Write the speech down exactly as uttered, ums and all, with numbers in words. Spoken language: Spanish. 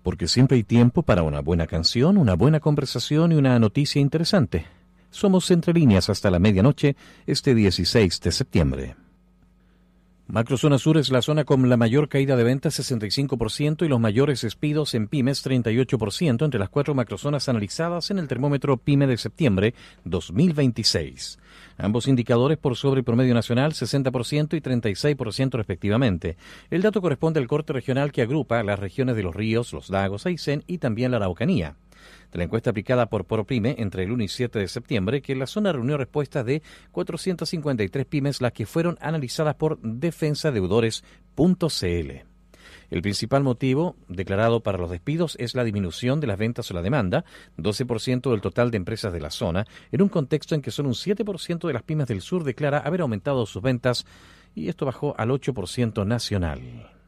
porque siempre hay tiempo para una buena canción, una buena conversación y una noticia interesante. Somos Entre Líneas hasta la medianoche, este dieciséis de septiembre. Macrozona Sur es la zona con la mayor caída de ventas, sesenta y cinco por ciento, y los mayores despidos en pymes, treinta y ocho por ciento, entre las cuatro macrozonas analizadas en el termómetro PYME de septiembre dos mil veintiséis. Ambos indicadores por sobre promedio nacional, sesenta por ciento y treinta y seis por ciento respectivamente. El dato corresponde al corte regional que agrupa las regiones de Los Ríos, Los Lagos, Aysén y también la Araucanía. De la encuesta aplicada por ProPyme entre el uno y siete de septiembre, que la zona reunió respuestas de cuatrocientas cincuenta y tres pymes, las que fueron analizadas por defensadeudores punto c l. El principal motivo declarado para los despidos es la disminución de las ventas o la demanda, doce por ciento del total de empresas de la zona, en un contexto en que solo un siete por ciento de las pymes del sur declara haber aumentado sus ventas, y esto bajó al ocho por ciento nacional.